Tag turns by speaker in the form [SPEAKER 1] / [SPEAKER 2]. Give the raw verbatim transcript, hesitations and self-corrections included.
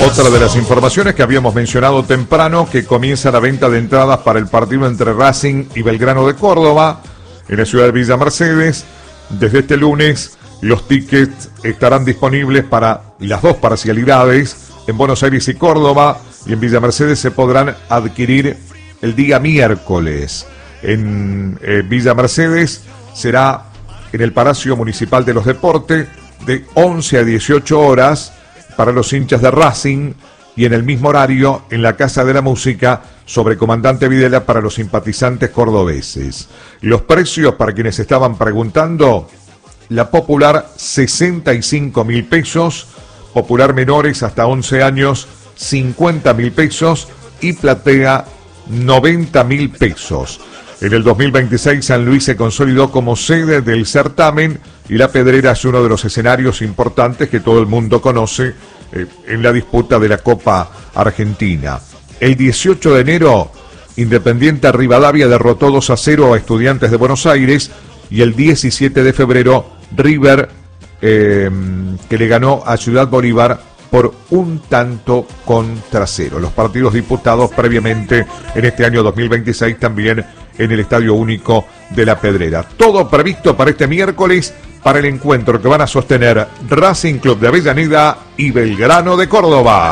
[SPEAKER 1] Otra de las informaciones que habíamos mencionado temprano, que comienza la venta de entradas para el partido entre Racing y Belgrano de Córdoba en la ciudad de Villa Mercedes. Desde este lunes los tickets estarán disponibles para las dos parcialidades, en Buenos Aires y Córdoba, y en Villa Mercedes se podrán adquirir el día miércoles. En eh, Villa Mercedes será en el Palacio Municipal de los Deportes de once a dieciocho horas para los hinchas de Racing, y en el mismo horario en la Casa de la Música sobre Comandante Videla para los simpatizantes cordobeses. Los precios, para quienes estaban preguntando: la Popular sesenta y cinco mil pesos, Popular menores hasta once años cincuenta mil pesos y Platea noventa mil pesos. En el dos mil veintiséis San Luis se consolidó como sede del certamen y La Pedrera es uno de los escenarios importantes que todo el mundo conoce eh, en la disputa de la Copa Argentina. El dieciocho de enero, Independiente Rivadavia derrotó dos a cero a Estudiantes de Buenos Aires, y el diecisiete de febrero River eh, que le ganó a Ciudad Bolívar por un tanto contra cero. Los partidos disputados previamente en este año dos mil veintiséis también en el Estadio Único de La Pedrera. Todo previsto para este miércoles, para el encuentro que van a sostener Racing Club de Avellaneda y Belgrano de Córdoba.